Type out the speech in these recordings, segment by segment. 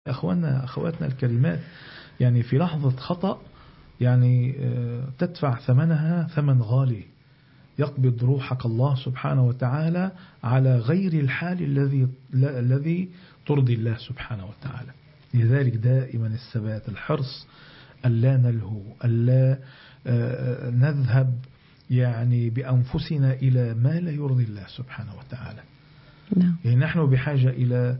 أخواننا أخواتنا الكريمات، يعني في لحظة خطأ يعني تدفع ثمنها ثمن غالي، يقبض روحك الله سبحانه وتعالى على غير الحال الذي ترضي الله سبحانه وتعالى. لذلك دائما الثبات، الحرص ألا نلهو، ألا نذهب يعني بأنفسنا إلى ما لا يرضي الله سبحانه وتعالى. يعني نحن بحاجة إلى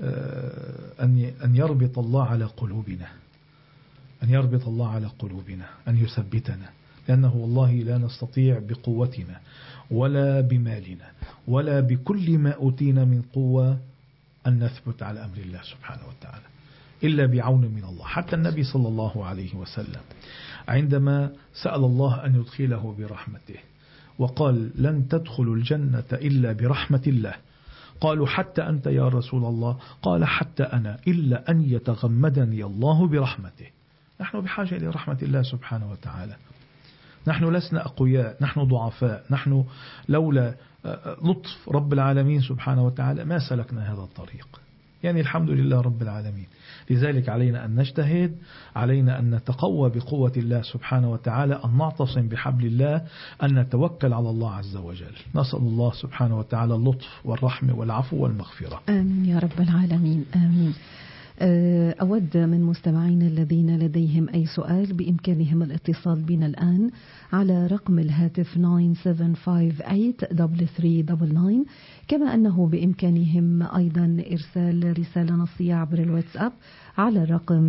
أن يربط الله على قلوبنا، أن يربط الله على قلوبنا، أن يثبتنا، لأنه والله لا نستطيع بقوتنا ولا بمالنا ولا بكل ما أوتينا من قوة أن نثبت على أمر الله سبحانه وتعالى إلا بعون من الله. حتى النبي صلى الله عليه وسلم عندما سأل الله أن يدخله برحمته وقال لن تدخلوا الجنة إلا برحمة الله، قالوا حتى أنت يا رسول الله؟ قال حتى أنا، إلا أن يتغمدني الله برحمته. نحن بحاجة إلى رحمة الله سبحانه وتعالى. نحن لسنا أقوياء، نحن ضعفاء، نحن لولا لطف رب العالمين سبحانه وتعالى ما سلكنا هذا الطريق. يعني الحمد لله رب العالمين. لذلك علينا أن نجتهد، علينا أن نتقوى بقوة الله سبحانه وتعالى، أن نعتصم بحبل الله، أن نتوكل على الله عز وجل. نسأل الله سبحانه وتعالى اللطف والرحمة والعفو والمغفرة. آمين يا رب العالمين، آمين. أود من مستمعين الذين لديهم أي سؤال بإمكانهم الاتصال بنا الآن على رقم الهاتف 97583399، كما أنه بإمكانهم أيضا إرسال رسالة نصية عبر الواتساب على الرقم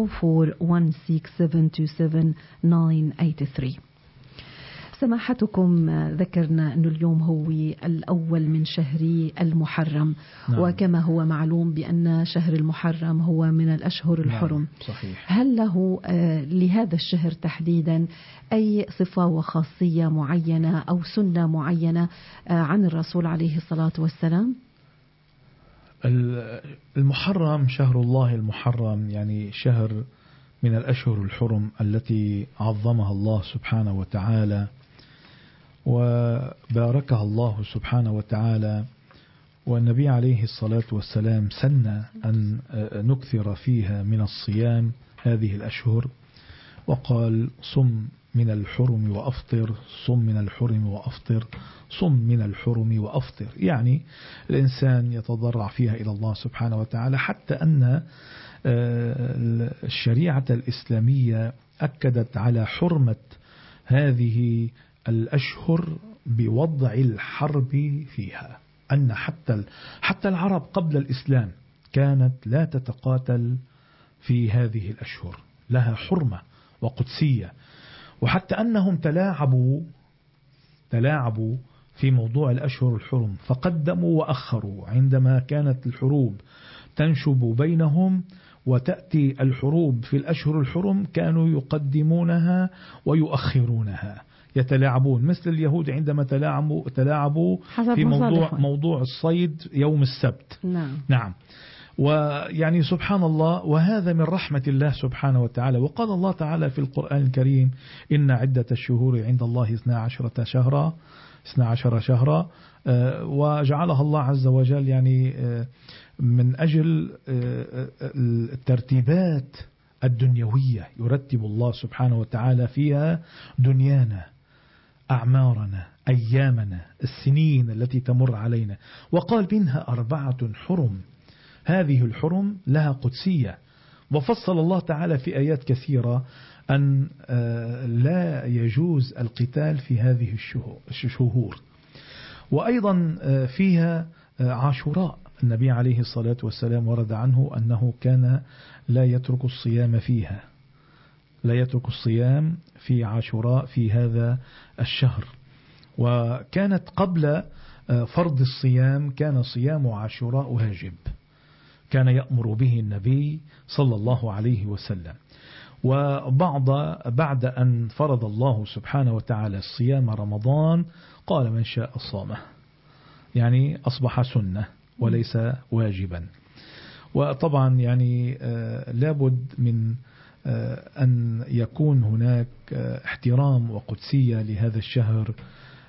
0416727983. سماحتكم ذكرنا أن اليوم هو الأول من شهر المحرم. نعم. وكما هو معلوم بأن شهر المحرم هو من الأشهر الحرم. نعم. صحيح. هل له لهذا الشهر تحديدا أي صفة وخاصية معينة أو سنة معينة عن الرسول عليه الصلاة والسلام؟ المحرم شهر الله المحرم، يعني شهر من الأشهر الحرم التي عظمها الله سبحانه وتعالى وباركها الله سبحانه وتعالى، والنبي عليه الصلاة والسلام سن أن نكثر فيها من الصيام هذه الأشهر، وقال صم من الحرم وأفطر، صم من الحرم وأفطر، صم من الحرم وأفطر. يعني الإنسان يتضرع فيها إلى الله سبحانه وتعالى، حتى أن الشريعة الإسلامية أكدت على حرمة هذه الأشهر بوضع الحرب فيها، أن حتى العرب قبل الإسلام كانت لا تتقاتل في هذه الأشهر، لها حرمة وقدسية، وحتى أنهم تلاعبوا في موضوع الأشهر الحرم، فقدموا وأخروا. عندما كانت الحروب تنشب بينهم وتأتي الحروب في الأشهر الحرم كانوا يقدمونها ويؤخرونها، يتلاعبون، مثل اليهود عندما تلاعبوا في موضوع الصيد يوم السبت. نعم. ويعني سبحان الله، وهذا من رحمة الله سبحانه وتعالى. وقال الله تعالى في القرآن الكريم إن عدة الشهور عند الله 12 شهرا، وجعلها الله عز وجل يعني من أجل الترتيبات الدنيوية، يرتب الله سبحانه وتعالى فيها دنيانا، أعمارنا، أيامنا، السنين التي تمر علينا. وقال منها 4 حرم، هذه الحرم لها قدسية. وفصل الله تعالى في آيات كثيرة أن لا يجوز القتال في هذه الشهور. وأيضا فيها عاشوراء، النبي عليه الصلاة والسلام ورد عنه أنه كان لا يترك الصيام فيها، لا يترك الصيام في عاشوراء في هذا الشهر. وكانت قبل فرض الصيام كان صيام عاشوراء واجب، كان يأمر به النبي صلى الله عليه وسلم. بعد أن فرض الله سبحانه وتعالى الصيام رمضان قال من شاء صامه، يعني أصبح سنة وليس واجبا. وطبعا يعني لابد من أن يكون هناك احترام وقدسية لهذا الشهر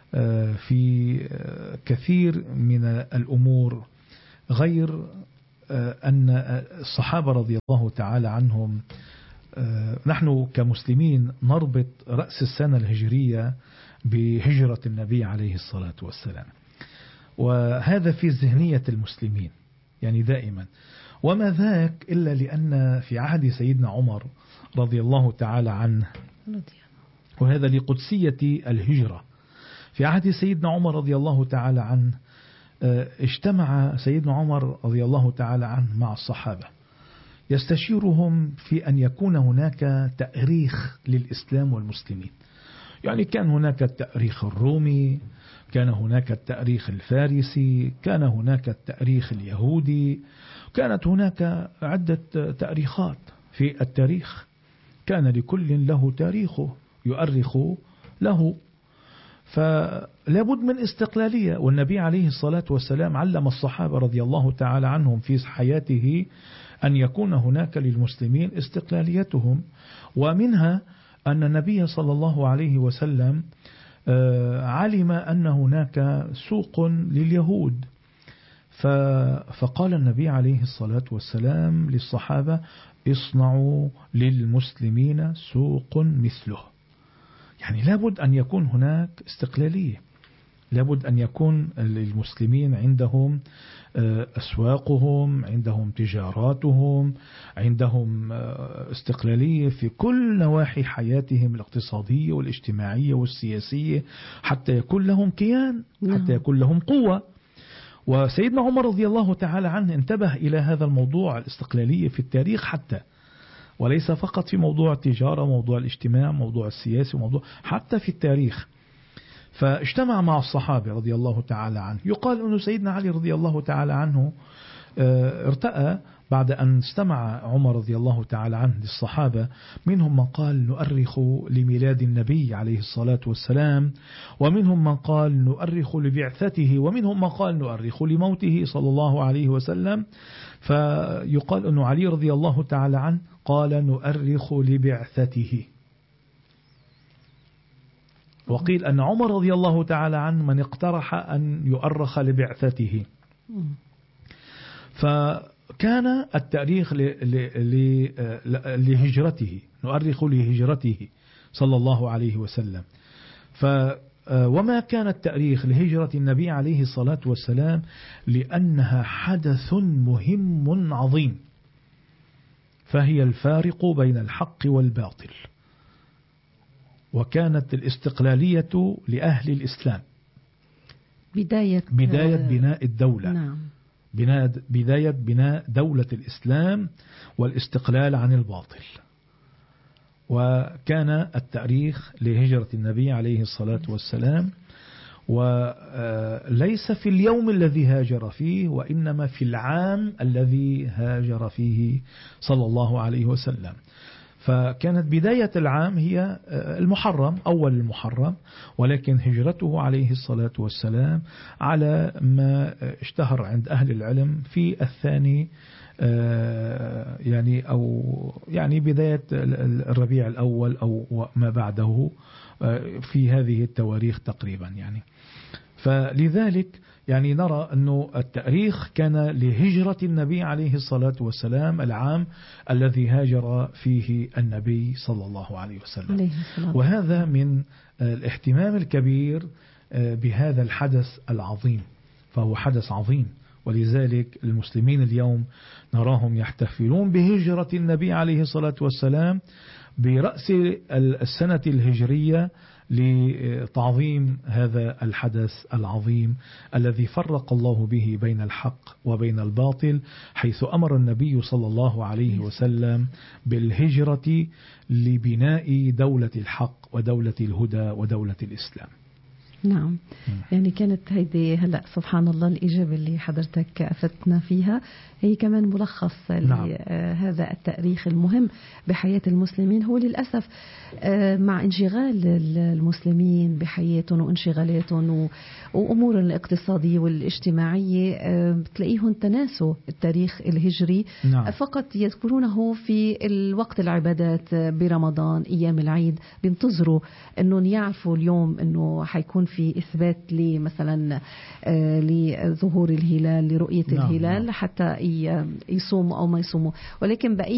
في كثير من الأمور غير أن الصحابة رضي الله تعالى عنهم، نحن كمسلمين نربط رأس السنة الهجرية بهجرة النبي عليه الصلاة والسلام، وهذا في ذهنية المسلمين يعني دائما، وما ذاك إلا لأن في عهد سيدنا عمر رضي الله تعالى عنه، وهذا لقدسية الهجرة، في عهد سيدنا عمر رضي الله تعالى عنه اجتمع سيدنا عمر رضي الله تعالى عنه مع الصحابة يستشيرهم في أن يكون هناك تأريخ للإسلام والمسلمين. يعني كان هناك التأريخ الرومي، كان هناك التأريخ الفارسي، كان هناك التأريخ اليهودي، كانت هناك عدة تأريخات في التاريخ، كان لكل له تاريخه يؤرخ له، فلابد من استقلالية. والنبي عليه الصلاة والسلام علم الصحابة رضي الله تعالى عنهم في حياته أن يكون هناك للمسلمين استقلاليتهم، ومنها أن النبي صلى الله عليه وسلم علم أن هناك سوق لليهود، فقال النبي عليه الصلاة والسلام للصحابة: اصنعوا للمسلمين سوق مثله. يعني لابد أن يكون هناك استقلالية، لابد أن يكون المسلمين عندهم أسواقهم، عندهم تجاراتهم، عندهم استقلالية في كل نواحي حياتهم الاقتصادية والاجتماعية والسياسية، حتى يكون لهم كيان، حتى يكون لهم قوة. وسيدنا عمر رضي الله تعالى عنه انتبه إلى هذا الموضوع، الاستقلالية في التاريخ حتى، وليس فقط في موضوع التجارة، موضوع الاجتماع، موضوع السياسي، موضوع حتى في التاريخ. فاجتمع مع الصحابة رضي الله تعالى عنه. يقال أن سيدنا علي رضي الله تعالى عنه ارتأى بعد أن استمع عمر رضي الله تعالى عنه للصحابة، منهم من قال: نؤرخ لميلاد النبي عليه الصلاة والسلام، ومنهم من قال: نؤرخ لبعثته، ومنهم من قال: نؤرخ لموته صلى الله عليه وسلم. فيقال أن علي رضي الله تعالى عنه قال: نؤرخ لبعثته. وقيل أن عمر رضي الله تعالى عنه من اقترح أن يؤرخ لبعثته. فكان التاريخ لهجرته، نؤرخ لهجرته صلى الله عليه وسلم. وما كان التاريخ لهجرة النبي عليه الصلاة والسلام لأنها حدث مهم عظيم، فهي الفارق بين الحق والباطل، وكانت الاستقلالية لأهل الإسلام بداية بناء الدولة. نعم. بداية بناء دولة الإسلام والاستقلال عن الباطل. وكان التاريخ لهجرة النبي عليه الصلاة والسلام، وليس في اليوم الذي هاجر فيه، وإنما في العام الذي هاجر فيه صلى الله عليه وسلم. فكانت بداية العام هي المحرم، أول المحرم، ولكن هجرته عليه الصلاة والسلام على ما اشتهر عند أهل العلم في الثاني، يعني بداية الربيع الأول أو ما بعده، في هذه التواريخ تقريبا يعني. فلذلك يعني نرى أنه التاريخ كان لهجرة النبي عليه الصلاة والسلام، العام الذي هاجر فيه النبي صلى الله عليه وسلم. وهذا من الاهتمام الكبير بهذا الحدث العظيم، فهو حدث عظيم. ولذلك المسلمين اليوم نراهم يحتفلون بهجرة النبي عليه الصلاة والسلام برأس السنة الهجرية لتعظيم هذا الحدث العظيم الذي فرق الله به بين الحق وبين الباطل، حيث أمر النبي صلى الله عليه وسلم بالهجرة لبناء دولة الحق ودولة الهدى ودولة الإسلام. نعم. يعني كانت هيدي هلأ سبحان الله الإجابة اللي حضرتك أفتنا فيها هي كمان ملخص لهذا التاريخ المهم بحياة المسلمين. هو للأسف مع انشغال المسلمين بحياتهم وانشغالاتهم وأمور الاقتصادية والاجتماعية، بتلاقيهم تناسوا التاريخ الهجري. فقط يذكرونه في الوقت العبادات برمضان، أيام العيد، بينتظروا أنهم يعرفوا اليوم أنه حيكون في إثبات مثلا لظهور الهلال، لرؤية الهلال حتى يصوموا أو ما يصوموا، ولكن بقية